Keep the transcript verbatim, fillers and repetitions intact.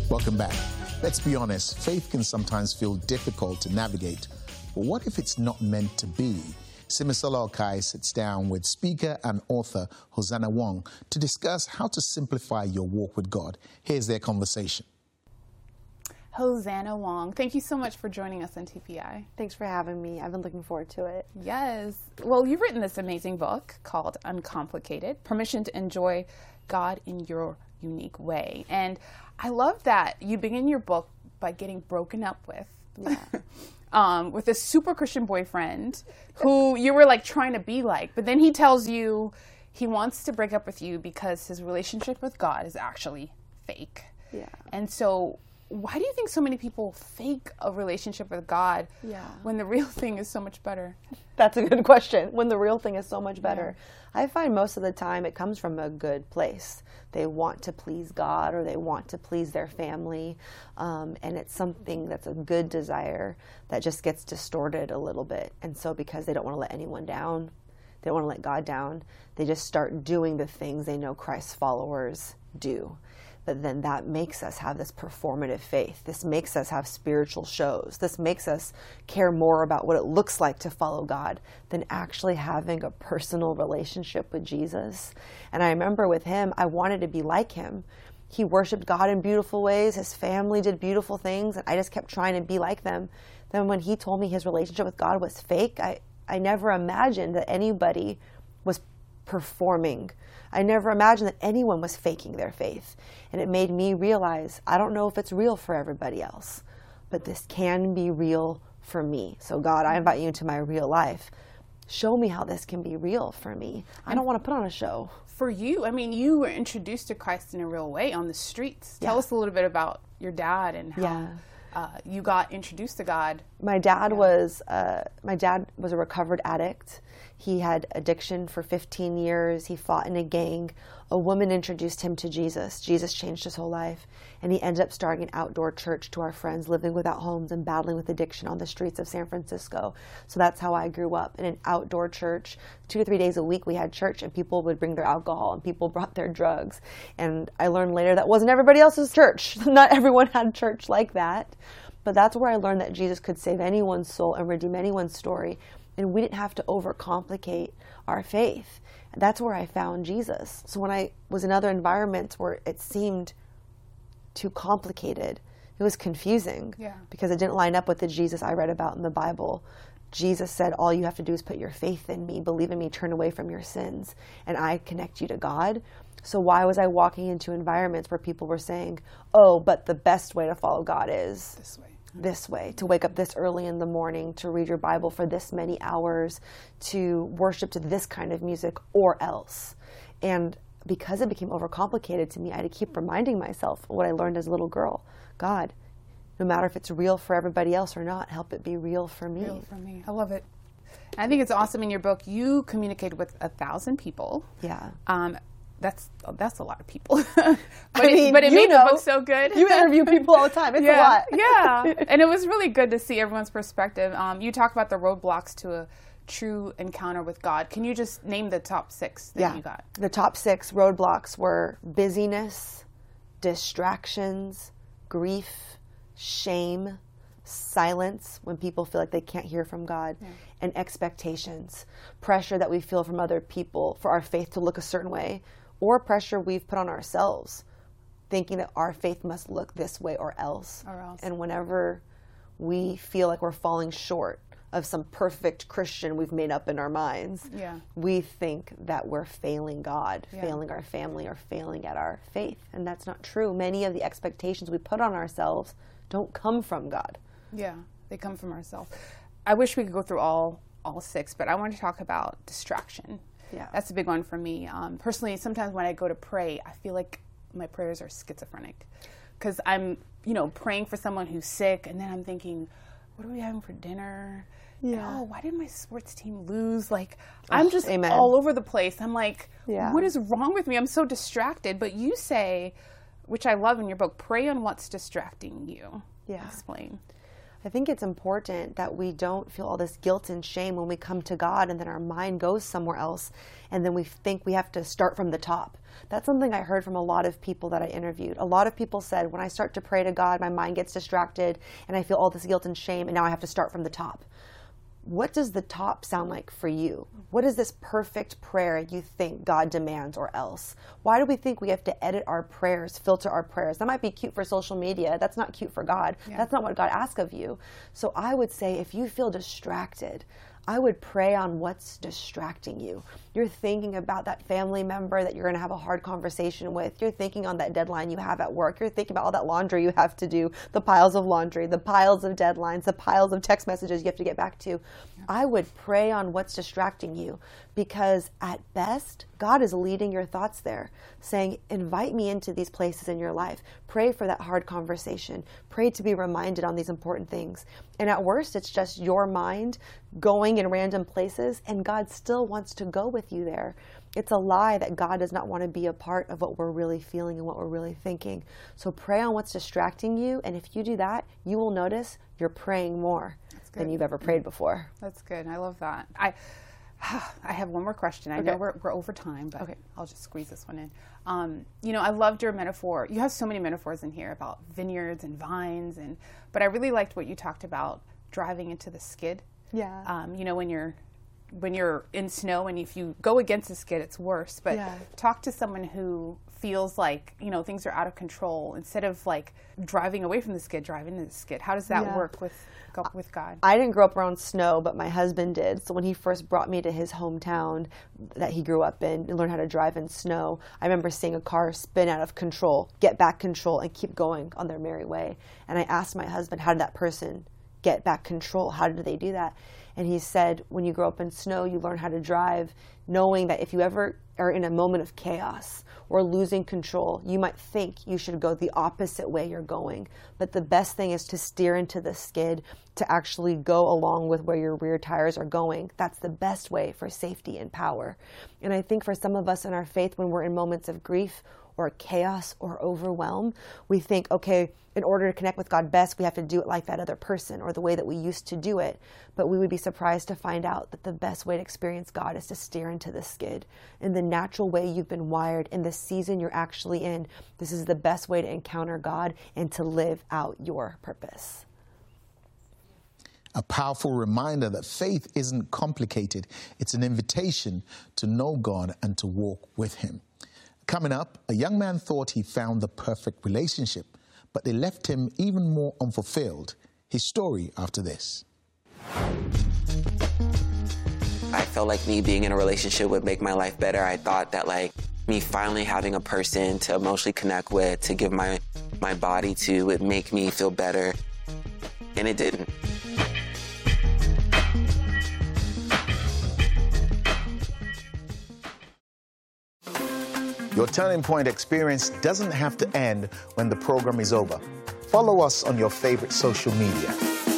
Welcome back. Let's be honest, faith can sometimes feel difficult to navigate. But what if it's not meant to be? Simisola Okai sits down with speaker and author Hosanna Wong to discuss how to simplify your walk with God. Here's their conversation. Hosanna Wong, thank you so much for joining us on T P I. Thanks for having me. I've been looking forward to it. Yes. Well, you've written this amazing book called Uncomplicated, Permission to Enjoy God in Your Unique Way. And I love that you begin your book by getting broken up with. Yeah. um, with a super Christian boyfriend who you were like trying to be like, but then he tells you he wants to break up with you because his relationship with God is actually fake. Yeah. And so why do you think so many people fake a relationship with God yeah. when the real thing is so much better? That's a good question. When the real thing is so much better. Yeah. I find most of the time it comes from a good place. They want to please God or they want to please their family. Um, and it's something that's a good desire that just gets distorted a little bit. And so because they don't want to let anyone down, they don't want to let God down, they just start doing the things they know Christ's followers do. But then that makes us have this performative faith. This makes us have spiritual shows. This makes us care more about what it looks like to follow God than actually having a personal relationship with Jesus. And I remember with him, I wanted to be like him. He worshiped God in beautiful ways. His family did beautiful things. And I just kept trying to be like them. Then when he told me his relationship with God was fake, I, I never imagined that anybody was performing. I never imagined that anyone was faking their faith. And it made me realize, I don't know if it's real for everybody else, but this can be real for me. So God, I invite you into my real life. Show me how this can be real for me. I don't want to put on a show. For you, I mean, you were introduced to Christ in a real way on the streets. Tell yeah. us a little bit about your dad and how yeah. uh, you got introduced to God. My dad yeah. was uh, my dad was a recovered addict. He had addiction for fifteen years. He fought in a gang. A woman introduced him to Jesus. Jesus changed his whole life. And he ended up starting an outdoor church to our friends living without homes and battling with addiction on the streets of San Francisco. So that's how I grew up, in an outdoor church. Two to three days a week we had church, and people would bring their alcohol and people brought their drugs. And I learned later that wasn't everybody else's church. Not everyone had church like that. But that's where I learned that Jesus could save anyone's soul and redeem anyone's story. And we didn't have to overcomplicate our faith. And that's where I found Jesus. So when I was in other environments where it seemed too complicated, it was confusing yeah. because it didn't line up with the Jesus I read about in the Bible. Jesus said, all you have to do is put your faith in me, believe in me, turn away from your sins, and I connect you to God. So why was I walking into environments where people were saying, oh, but the best way to follow God is this way. this way, to wake up this early in the morning, to read your Bible for this many hours, to worship to this kind of music, or else. And because it became overcomplicated to me, I had to keep reminding myself what I learned as a little girl. God, no matter if it's real for everybody else or not, help it be real for me. Real for me. I love it. I think it's awesome in your book. You communicate with a thousand people. Yeah. Um, That's that's a lot of people, but I mean, it, but it you made know, the book so good. You interview people all the time. It's yeah, a lot. yeah, and it was really good to see everyone's perspective. Um, you talk about the roadblocks to a true encounter with God. Can you just name the top six that yeah. you got? The top six roadblocks were busyness, distractions, grief, shame, silence when people feel like they can't hear from God, yeah. and expectations, pressure that we feel from other people for our faith to look a certain way, or pressure we've put on ourselves, thinking that our faith must look this way or else. Or else. And whenever we feel like we're falling short of some perfect Christian we've made up in our minds, yeah. we think that we're failing God, yeah. failing our family, or failing at our faith. And that's not true. Many of the expectations we put on ourselves don't come from God. Yeah, they come from ourselves. I wish we could go through all all six, but I want to talk about distraction. Yeah. That's a big one for me. Um, personally, sometimes when I go to pray, I feel like my prayers are schizophrenic because I'm, you know, praying for someone who's sick, and then I'm thinking, what are we having for dinner? Yeah. And, oh, why did my sports team lose? Like, I'm just Amen. all over the place. I'm like, yeah. what is wrong with me? I'm so distracted. But you say, which I love in your book, pray on what's distracting you. Yeah. Explain. I think it's important that we don't feel all this guilt and shame when we come to God and then our mind goes somewhere else and then we think we have to start from the top. That's something I heard from a lot of people that I interviewed. A lot of people said, when I start to pray to God, my mind gets distracted and I feel all this guilt and shame and now I have to start from the top. What does the top sound like for you? What is this perfect prayer you think God demands or else? Why do we think we have to edit our prayers, filter our prayers? That might be cute for social media. That's not cute for God. Yeah. That's not what God asks of you. So I would say if you feel distracted, I would pray on what's distracting you. You're thinking about that family member that you're going to have a hard conversation with. You're thinking on that deadline you have at work. You're thinking about all that laundry you have to do, the piles of laundry, the piles of deadlines, the piles of text messages you have to get back to. I would pray on what's distracting you, because at best, God is leading your thoughts there, saying, invite me into these places in your life. Pray for that hard conversation. Pray to be reminded on these important things. And at worst, it's just your mind going in random places, and God still wants to go with you there. It's a lie that God does not want to be a part of what we're really feeling and what we're really thinking. So pray on what's distracting you, and if you do that, you will notice you're praying more than you've ever prayed before. That's good. I love that. I I have one more question. I okay. know we're, we're over time, but okay. I'll just squeeze this one in. Um, you know, I loved your metaphor. You have so many metaphors in here about vineyards and vines, and but I really liked what you talked about driving into the skid. Yeah. Um, you know, when you're when you're in snow, and if you go against the skid, it's worse. But yeah. talk to someone who feels like, you know, things are out of control, instead of like driving away from the skid, driving into the skid. How does that yeah. work with with God? I didn't grow up around snow, but my husband did. So when he first brought me to his hometown that he grew up in and learned how to drive in snow, I remember seeing a car spin out of control, get back control, and keep going on their merry way. And I asked my husband, how did that person get back control? How did they do that? And he said, when you grow up in snow, you learn how to drive knowing that if you ever are in a moment of chaos or losing control, you might think you should go the opposite way you're going. But the best thing is to steer into the skid, to actually go along with where your rear tires are going. That's the best way for safety and power. And I think for some of us in our faith, when we're in moments of grief or chaos or overwhelm, we think, okay, in order to connect with God best, we have to do it like that other person or the way that we used to do it. But we would be surprised to find out that the best way to experience God is to steer into the skid. In the natural way you've been wired, in the season you're actually in, this is the best way to encounter God and to live out your purpose. A powerful reminder that faith isn't complicated. It's an invitation to know God and to walk with Him. Coming up, a young man thought he found the perfect relationship, but they left him even more unfulfilled. His story after this. I felt like me being in a relationship would make my life better. I thought that like me finally having a person to emotionally connect with, to give my, my body to, would make me feel better. And it didn't. Your Turning Point experience doesn't have to end when the program is over. Follow us on your favorite social media.